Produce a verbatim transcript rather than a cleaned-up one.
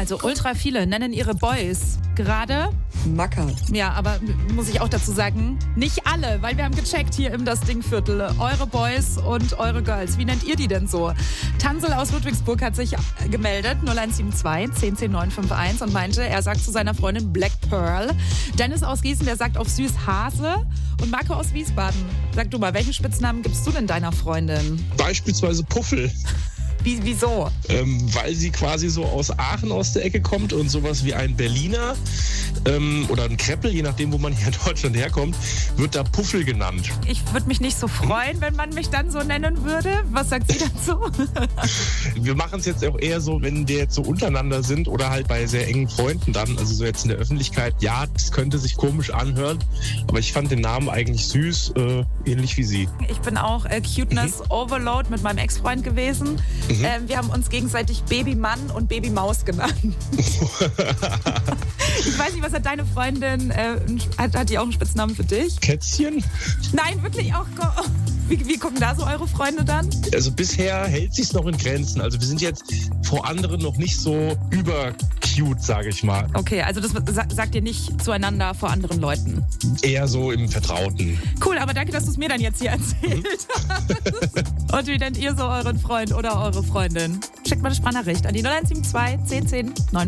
Also ultra viele nennen ihre Boys gerade Macker. Ja, aber muss ich auch dazu sagen, nicht alle, weil wir haben gecheckt hier im Das Ding-Viertel. Eure Boys und eure Girls. Wie nennt ihr die denn so? Tansel aus Ludwigsburg hat sich gemeldet, null eins sieben zwei, zehn zehn neun fünf eins und meinte, er sagt zu seiner Freundin Black Pearl. Dennis aus Gießen, der sagt auf süß Hase. Und Marco aus Wiesbaden. Sag du mal, welchen Spitznamen gibst du denn deiner Freundin? Beispielsweise Puffel. Wie, wieso? Ähm, weil sie quasi so aus Aachen aus der Ecke kommt und sowas wie ein Berliner ähm, oder ein Kreppel, je nachdem, wo man hier in Deutschland herkommt, wird da Puffel genannt. Ich würde mich nicht so freuen, wenn man mich dann so nennen würde. Was sagt sie dazu? Wir machen es jetzt auch eher so, wenn wir jetzt so untereinander sind oder halt bei sehr engen Freunden dann, also so jetzt in der Öffentlichkeit. Ja, das könnte sich komisch anhören, aber ich fand den Namen eigentlich süß, äh, ähnlich wie sie. Ich bin auch äh, Cuteness mhm. Overload mit meinem Ex-Freund gewesen. Mhm. Ähm, wir haben uns gegenseitig Babymann und Babymaus genannt. Ich weiß nicht, was hat deine Freundin, äh, hat, hat die auch einen Spitznamen für dich? Kätzchen? Nein, wirklich auch. Wie, wie gucken da so eure Freunde dann? Also bisher hält sich's noch in Grenzen. Also wir sind jetzt vor anderen noch nicht so über-cute, sage ich mal. Okay, also das sagt ihr nicht zueinander vor anderen Leuten? Eher so im Vertrauten. Cool, aber danke, dass du es mir dann jetzt hier erzählt hast. Und wie nennt ihr so euren Freund oder eure Freundin? Schickt mal eine Sprachnachricht an die null eins sieben zwei, zehn zehn neun.